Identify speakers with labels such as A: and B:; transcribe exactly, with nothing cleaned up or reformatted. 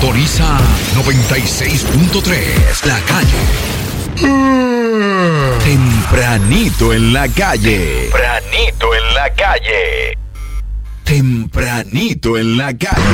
A: Sintoniza noventa y seis punto tres, La Calle. Tempranito en la calle. Tempranito en la calle. Tempranito en la calle.